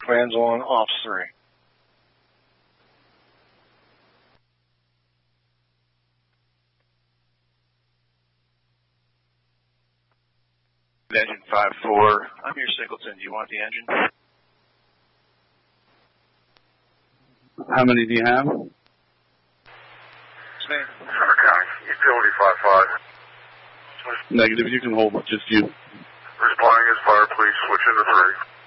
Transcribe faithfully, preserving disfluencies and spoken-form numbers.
Commands on, ops three. Engine five four. I'm here, Singleton. Do you want the engine? How many do you have? It's me. Center County, Utility five five. Negative, you can hold just you. Responding as fire, please switch into three.